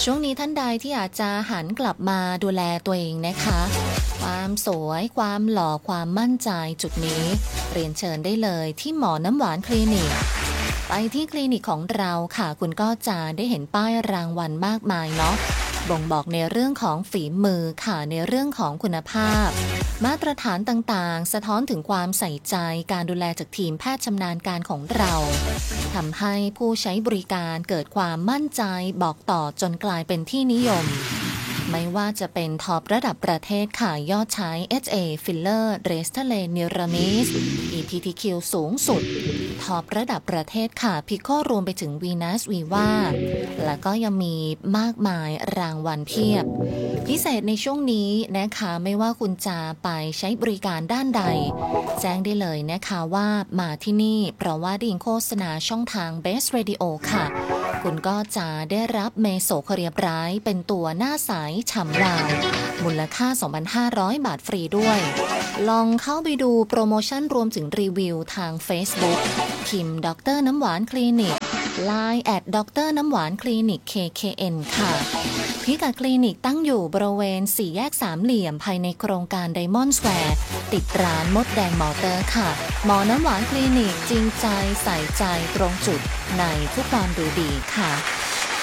ช่วงนี้ท่านใดที่อาจจะหันกลับมาดูแลตัวเองนะคะความสวยความหล่อความมั่นใจจุดนี้เรียนเชิญได้เลยที่หมอน้ำหวานคลินิกไปที่คลินิกของเราค่ะคุณก็จะได้เห็นป้ายรางวัลมากมายเนาะบ่งบอกในเรื่องของฝีมือค่ะในเรื่องของคุณภาพมาตรฐานต่างๆสะท้อนถึงความใส่ใจการดูแลจากทีมแพทย์ชำนาญการของเราทำให้ผู้ใช้บริการเกิดความมั่นใจบอกต่อจนกลายเป็นที่นิยมไม่ว่าจะเป็นท็อประดับประเทศค่ะยอดใช้ HA Filler Restylane Niacinamide EPTQ สูงสุดท็อประดับประเทศค่ะ Pico รวมไปถึง Venus Viva แล้วก็ยังมีมากมายรางวัลเพียบพิเศษในช่วงนี้นะคะไม่ว่าคุณจะไปใช้บริการด้านใดแจ้งได้เลยนะคะว่ามาที่นี่เพราะว่าได้ยินโฆษณาช่องทาง Best Radio ค่ะคุณก็จะได้รับเมโซโคเรียไบรท์เป็นตัวหน้าใสฉ่ำวาวมูลค่า 2,500 บาทฟรีด้วยลองเข้าไปดูโปรโมชั่นรวมถึงรีวิวทาง Facebook พิมพ์ดรน้ำหวานคลินิก Line แอดดรน้ำหวานคลินิก KKN ค่ะพิกัดคลินิกตั้งอยู่บริเวณ4แยกสามเหลี่ยมภายในโครงการไดมอนด์สแควร์ติดร้านมดแดงมอเตอร์ค่ะหมอน้ำหวานคลินิกจริงใจใส่ใจตรงจุดในทุกความดูดีค่ะ